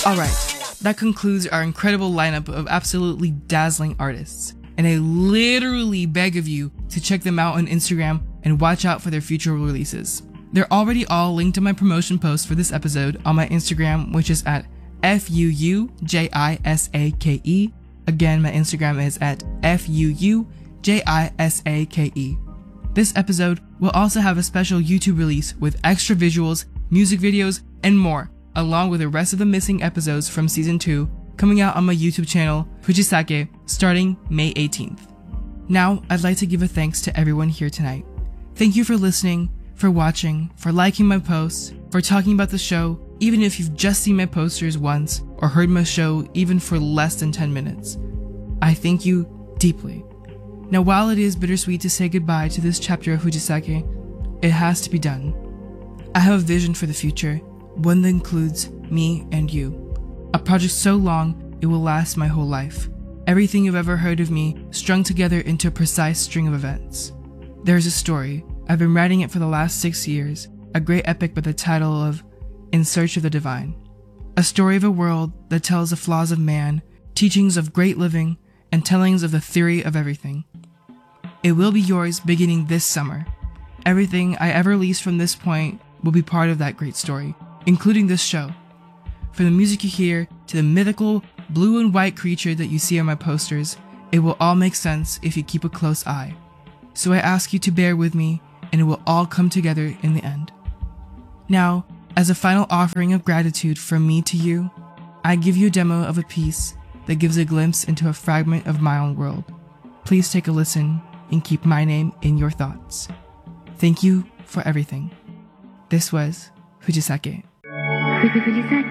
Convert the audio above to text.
Alright, that concludes our incredible lineup of absolutely dazzling artists. And I literally beg of you to check them out on Instagram and watch out for their future releases. They're already all linked to my promotion post for this episode on my Instagram, which is at FUUJISAKE. Again, my Instagram is at FUUJISAKE. This episode will also have a special YouTube release with extra visuals, music videos, and more, along with the rest of the missing episodes from season 2 coming out on my YouTube channel, Fujisake, starting May 18th. Now, I'd like to give a thanks to everyone here tonight. Thank you for listening, for watching, for liking my posts, for talking about the show, even if you've just seen my posters once or heard my show even for less than 10 minutes. I thank you deeply. Now, while it is bittersweet to say goodbye to this chapter of Fujisake, it has to be done. I have a vision for the future, one that includes me and you. A project so long, it will last my whole life. Everything you've ever heard of me strung together into a precise string of events. There is a story. I've been writing it for the last 6 years, a great epic by the title of In Search of the Divine. A story of a world that tells the flaws of man, teachings of great living, and tellings of the theory of everything. It will be yours beginning this summer. Everything I ever release from this point will be part of that great story, including this show. From the music you hear to the mythical blue and white creature that you see on my posters, it will all make sense if you keep a close eye. So I ask you to bear with me, and it will all come together in the end. Now, as a final offering of gratitude from me to you, I give you a demo of a piece that gives a glimpse into a fragment of my own world. Please take a listen and keep my name in your thoughts. Thank you for everything. This was Fujisake.